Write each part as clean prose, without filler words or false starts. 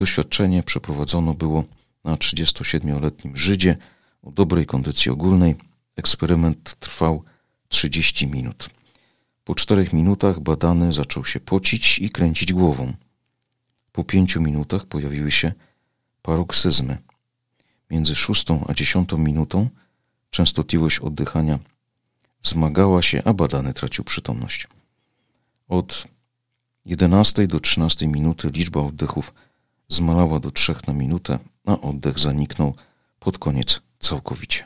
Doświadczenie przeprowadzono było na 37-letnim Żydzie o dobrej kondycji ogólnej. Eksperyment trwał 30 minut. Po 4 minutach badany zaczął się pocić i kręcić głową. Po 5 minutach pojawiły się paroksyzmy. Między 6 a 10 minutą częstotliwość oddychania wzmagała się, a badany tracił przytomność. Od 11 do 13 minuty liczba oddechów zmalała do 3 na minutę, a oddech zaniknął pod koniec całkowicie.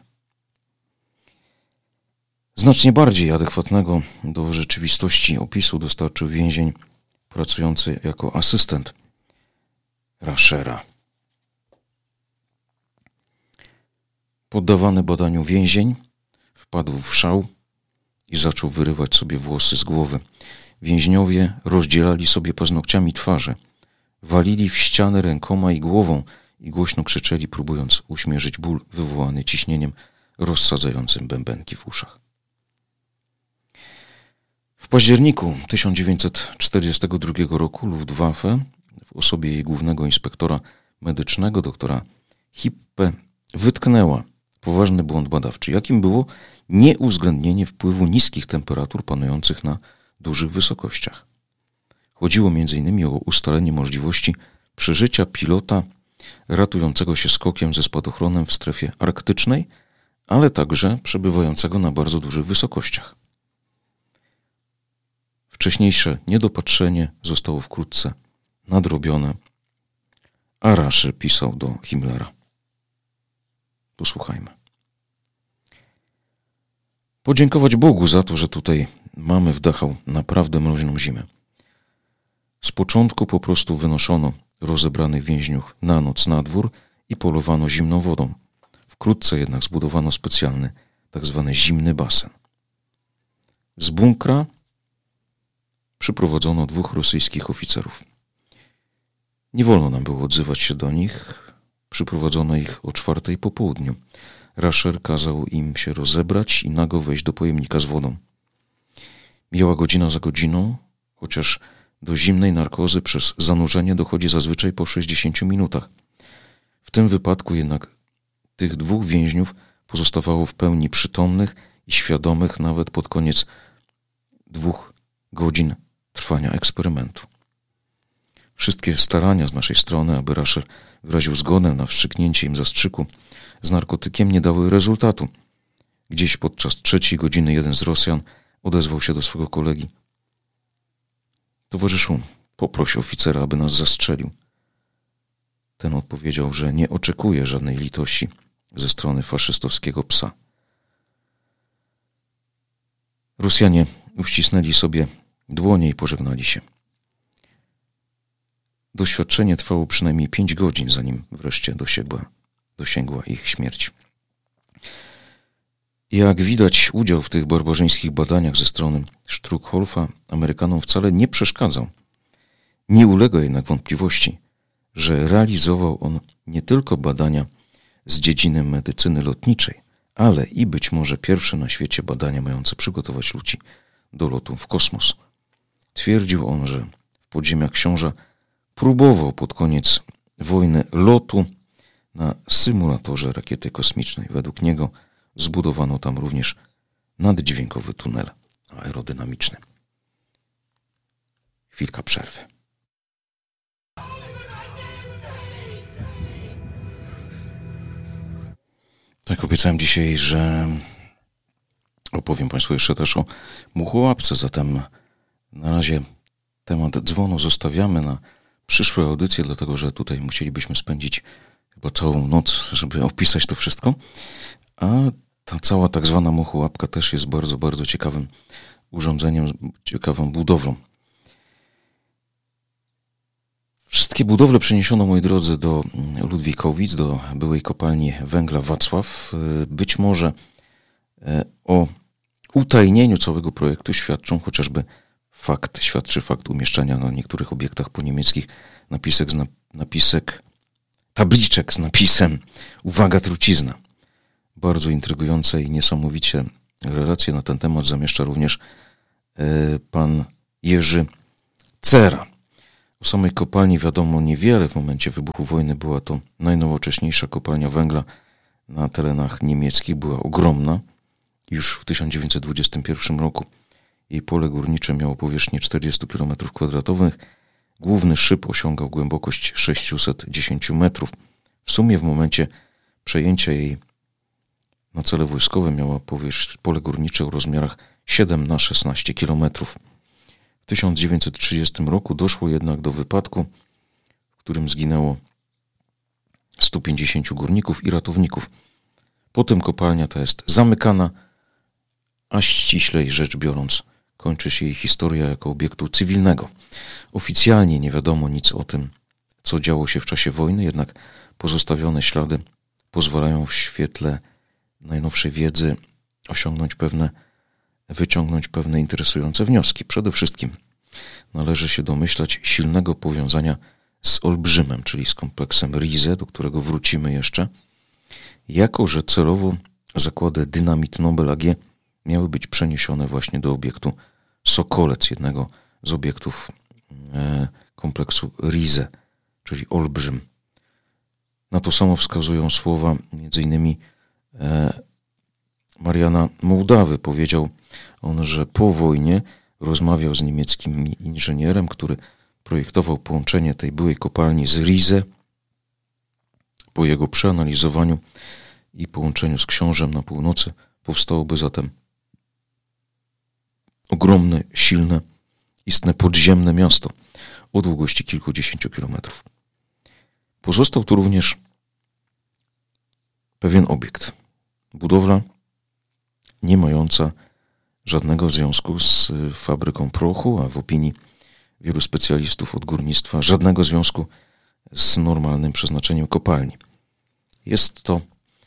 Znacznie bardziej adekwatnego do rzeczywistości opisu dostarczył więzień pracujący jako asystent Rashera. Poddawany badaniu więzień wpadł w szał i zaczął wyrywać sobie włosy z głowy. Więźniowie rozdzielali sobie paznokciami twarze, walili w ściany rękoma i głową i głośno krzyczeli, próbując uśmierzyć ból wywołany ciśnieniem rozsadzającym bębenki w uszach. W październiku 1942 roku Luftwaffe w osobie jej głównego inspektora medycznego, doktora Hippe, wytknęła poważny błąd badawczy, jakim było nieuwzględnienie wpływu niskich temperatur panujących na dużych wysokościach. Chodziło m.in. o ustalenie możliwości przeżycia pilota ratującego się skokiem ze spadochronem w strefie arktycznej, ale także przebywającego na bardzo dużych wysokościach. Wcześniejsze niedopatrzenie zostało wkrótce nadrobione, a Rasher pisał do Himmlera. Posłuchajmy. Podziękować Bogu za to, że tutaj mamy w Dachau naprawdę mroźną zimę. Z początku po prostu wynoszono rozebranych więźniów na noc na dwór i polowano zimną wodą. Wkrótce jednak zbudowano specjalny, tak zwany zimny basen. Z bunkra przyprowadzono 2 rosyjskich oficerów. Nie wolno nam było odzywać się do nich. Przyprowadzono ich o 4 po południu. Rasher kazał im się rozebrać i nago wejść do pojemnika z wodą. Mijała godzina za godziną, chociaż do zimnej narkozy przez zanurzenie dochodzi zazwyczaj po 60 minutach. W tym wypadku jednak tych 2 więźniów pozostawało w pełni przytomnych i świadomych nawet pod koniec 2 godzin trwania eksperymentu. Wszystkie starania z naszej strony, aby Rasher wyraził zgodę na wstrzyknięcie im zastrzyku z narkotykiem, nie dały rezultatu. Gdzieś podczas 3 godziny jeden z Rosjan odezwał się do swego kolegi. Towarzyszu, poproś oficera, aby nas zastrzelił. Ten odpowiedział, że nie oczekuje żadnej litości ze strony faszystowskiego psa. Rosjanie uścisnęli sobie dłonie i pożegnali się. Doświadczenie trwało przynajmniej 5 godzin, zanim wreszcie dosięgła ich śmierć. Jak widać, udział w tych barbarzyńskich badaniach ze strony Struckholfa Amerykanom wcale nie przeszkadzał. Nie ulega jednak wątpliwości, że realizował on nie tylko badania z dziedziny medycyny lotniczej, ale i być może pierwsze na świecie badania mające przygotować ludzi do lotu w kosmos. Twierdził on, że w podziemiach Książa próbował pod koniec wojny lotu na symulatorze rakiety kosmicznej. Według niego zbudowano tam również naddźwiękowy tunel aerodynamiczny. Chwilka przerwy. Tak, obiecałem dzisiaj, że opowiem Państwu jeszcze też o muchołapce, zatem na razie temat dzwonu zostawiamy na przyszłe audycje, dlatego że tutaj musielibyśmy spędzić chyba całą noc, żeby opisać to wszystko, a ta cała tak zwana muchołapka też jest bardzo, bardzo ciekawym urządzeniem, ciekawą budowlą. Wszystkie budowle przeniesiono, moi drodzy, do Ludwikowic, do byłej kopalni węgla Wacław. Być może o utajnieniu całego projektu świadczy fakt umieszczania na niektórych obiektach poniemieckich tabliczek z napisem "Uwaga, trucizna". Bardzo intrygujące i niesamowicie relacje na ten temat zamieszcza również pan Jerzy Cera. O samej kopalni wiadomo niewiele. W momencie wybuchu wojny była to najnowocześniejsza kopalnia węgla na terenach niemieckich. Była ogromna. Już w 1921 roku jej pole górnicze miało powierzchnię 40 km². Główny szyb osiągał głębokość 610 metrów. W sumie w momencie przejęcia jej na cele wojskowe miała pole górnicze o rozmiarach 7×16 km. W 1930 roku doszło jednak do wypadku, w którym zginęło 150 górników i ratowników. Potem kopalnia ta jest zamykana, a ściślej rzecz biorąc kończy się jej historia jako obiektu cywilnego. Oficjalnie nie wiadomo nic o tym, co działo się w czasie wojny, jednak pozostawione ślady pozwalają w świetle najnowszej wiedzy wyciągnąć pewne interesujące wnioski. Przede wszystkim należy się domyślać silnego powiązania z Olbrzymem, czyli z kompleksem Rize, do którego wrócimy jeszcze, jako że celowo zakłady Dynamit Nobel AG miały być przeniesione właśnie do obiektu Sokolec, jednego z obiektów kompleksu Rize, czyli Olbrzym. Na to samo wskazują słowa m.in. Mariana Mołdawy. Powiedział on, że po wojnie rozmawiał z niemieckim inżynierem, który projektował połączenie tej byłej kopalni z Rize. Po jego przeanalizowaniu i połączeniu z Książem na północy powstałoby zatem ogromne, silne, istne podziemne miasto o długości kilkudziesięciu kilometrów. Pozostał tu również pewien obiekt. Budowla nie mająca żadnego związku z fabryką prochu, a w opinii wielu specjalistów od górnictwa żadnego związku z normalnym przeznaczeniem kopalni. Jest to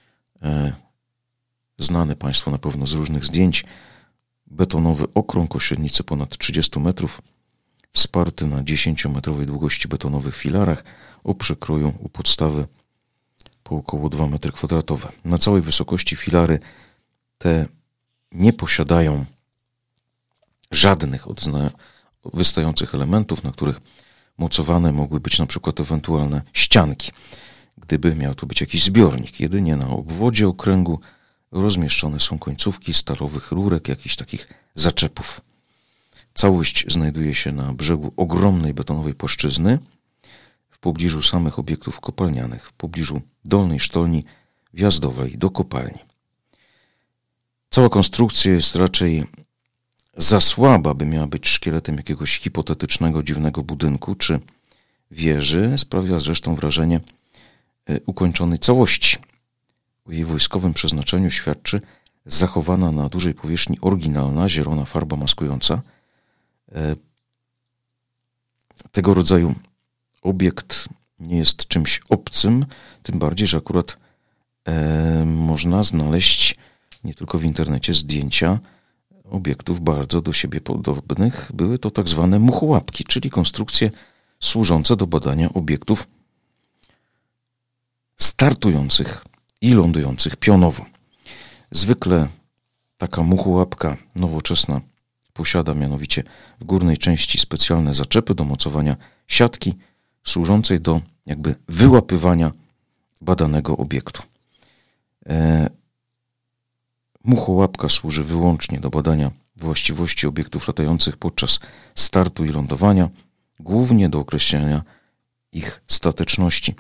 znany Państwu na pewno z różnych zdjęć betonowy okrąg o średnicy ponad 30 metrów, wsparty na 10-metrowej długości betonowych filarach o przekroju u podstawy po około 2 m². Na całej wysokości filary te nie posiadają żadnych wystających elementów, na których mocowane mogły być na przykład ewentualne ścianki, gdyby miał tu być jakiś zbiornik. Jedynie na obwodzie okręgu rozmieszczone są końcówki stalowych rurek, jakichś takich zaczepów. Całość znajduje się na brzegu ogromnej betonowej płaszczyzny, w pobliżu samych obiektów kopalnianych, w pobliżu dolnej sztolni wjazdowej do kopalni. Cała konstrukcja jest raczej za słaba, by miała być szkieletem jakiegoś hipotetycznego, dziwnego budynku czy wieży. Sprawia zresztą wrażenie ukończonej całości. O jej wojskowym przeznaczeniu świadczy zachowana na dużej powierzchni oryginalna, zielona farba maskująca. Tego rodzaju obiekt nie jest czymś obcym, tym bardziej, że akurat można znaleźć nie tylko w internecie zdjęcia obiektów bardzo do siebie podobnych. Były to tak zwane muchołapki, czyli konstrukcje służące do badania obiektów startujących i lądujących pionowo. Zwykle taka muchołapka nowoczesna posiada mianowicie w górnej części specjalne zaczepy do mocowania siatki służącej do jakby wyłapywania badanego obiektu. Muchołapka służy wyłącznie do badania właściwości obiektów latających podczas startu i lądowania, głównie do określenia ich stateczności.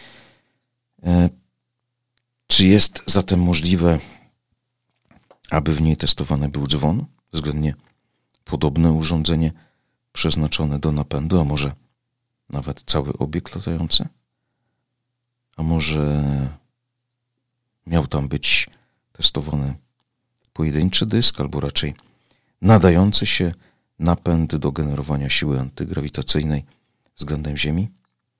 Czy jest zatem możliwe, aby w niej testowany był dzwon? Względnie podobne urządzenie przeznaczone do napędu, a może nawet cały obiekt latający? A może miał tam być testowany pojedynczy dysk, albo raczej nadający się napęd do generowania siły antygrawitacyjnej względem Ziemi?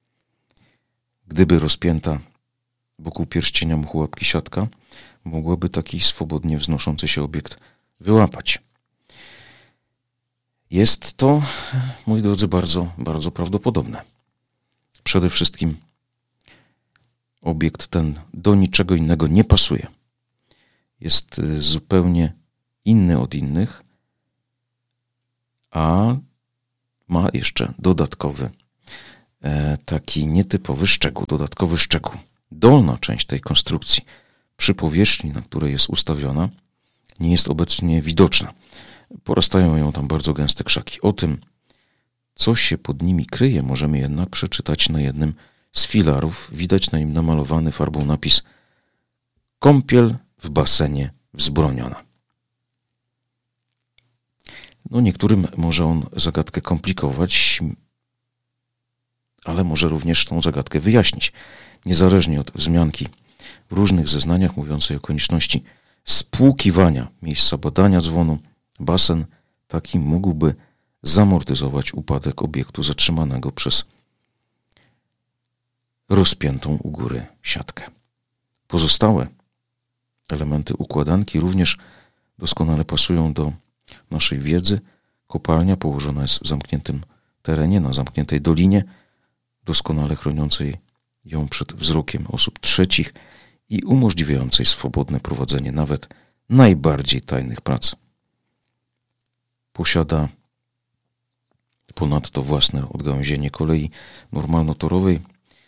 Gdyby rozpięta wokół pierścienia muchołapki siatka, mogłaby taki swobodnie wznoszący się obiekt wyłapać. Jest to, moi drodzy, bardzo, bardzo prawdopodobne. Przede wszystkim obiekt ten do niczego innego nie pasuje. Jest zupełnie inny od innych, a ma jeszcze dodatkowy taki nietypowy szczegół, dodatkowy szczegół. Dolna część tej konstrukcji przy powierzchni, na której jest ustawiona, nie jest obecnie widoczna. Porastają ją tam bardzo gęste krzaki. O tym, co się pod nimi kryje, możemy jednak przeczytać na jednym z filarów. Widać na nim namalowany farbą napis: kąpiel w basenie wzbroniona. Niektórym może on zagadkę komplikować, ale może również tą zagadkę wyjaśnić. Niezależnie od wzmianki w różnych zeznaniach mówiącej o konieczności spłukiwania miejsca badania dzwonu, basen taki mógłby zamortyzować upadek obiektu zatrzymanego przez rozpiętą u góry siatkę. Pozostałe elementy układanki również doskonale pasują do naszej wiedzy. Kopalnia położona jest w zamkniętym terenie, na zamkniętej dolinie, doskonale chroniącej ją przed wzrokiem osób trzecich i umożliwiającej swobodne prowadzenie nawet najbardziej tajnych prac. Posiada ponadto własne odgałęzienie kolei normalnotorowej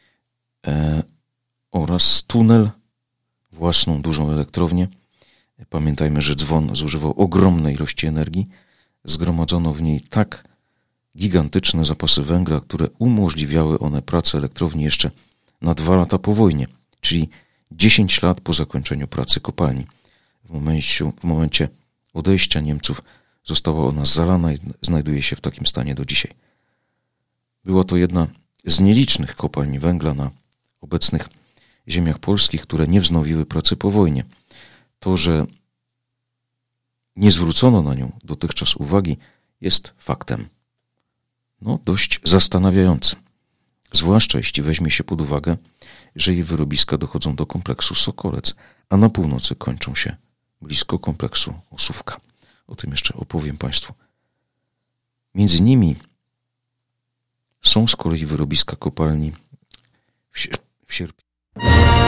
oraz tunel, własną dużą elektrownię. Pamiętajmy, że dzwon zużywał ogromnej ilości energii. Zgromadzono w niej tak gigantyczne zapasy węgla, które umożliwiały one pracę elektrowni jeszcze na 2 lata po wojnie, czyli 10 lat po zakończeniu pracy kopalni. W momencie odejścia Niemców została ona zalana i znajduje się w takim stanie do dzisiaj. Była to jedna z nielicznych kopalni węgla na obecnych ziemiach polskich, które nie wznowiły pracy po wojnie. To, że nie zwrócono na nią dotychczas uwagi, jest faktem dość zastanawiającym. Zwłaszcza jeśli weźmie się pod uwagę, że jej wyrobiska dochodzą do kompleksu Sokolec, a na północy kończą się blisko kompleksu Osówka. O tym jeszcze opowiem Państwu. Między nimi są z kolei wyrobiska kopalni